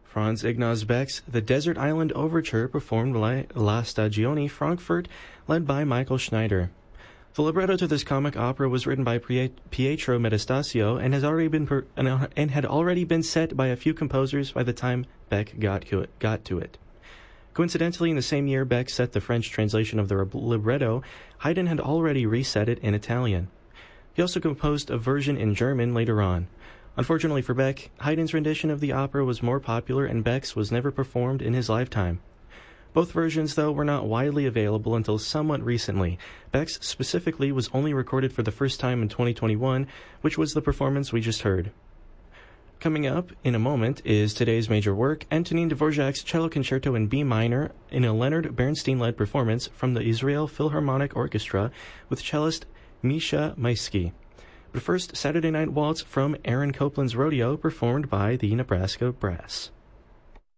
Franz Ignaz Beck's The Desert Island Overture, performed by La Stagione Frankfurt, led by Michael Schneider. The libretto to this comic opera was written by Pietro Metastasio and had already been set by a few composers by the time Beck got to it. Coincidentally, in the same year Beck set the French translation of the libretto, Haydn had already reset it in Italian. He also composed a version in German later on. Unfortunately for Beck, Haydn's rendition of the opera was more popular and Beck's was never performed in his lifetime. Both versions, though, were not widely available until somewhat recently. Beck's specifically was only recorded for the first time in 2021, which was the performance we just heard. Coming up in a moment is today's major work, Antonin Dvorak's Cello Concerto in B minor, in a Leonard Bernstein-led performance from the Israel Philharmonic Orchestra with cellist Misha Maisky. But first, Saturday Night Waltz from Aaron Copland's Rodeo, performed by the Nebraska Brass.